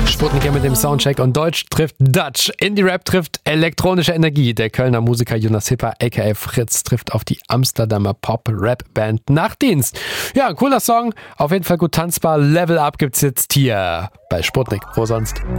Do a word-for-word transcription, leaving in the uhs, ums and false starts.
Sputnik hier mit dem Soundcheck und Deutsch trifft Dutch. Indie-Rap trifft elektronische Energie. Der Kölner Musiker Jonas Hipper, aka Fritz, trifft auf die Amsterdamer Pop-Rap-Band Nachtdienst. Ja, ein cooler Song, auf jeden Fall gut tanzbar. Level Up gibt's jetzt hier bei Sputnik. Wo sonst?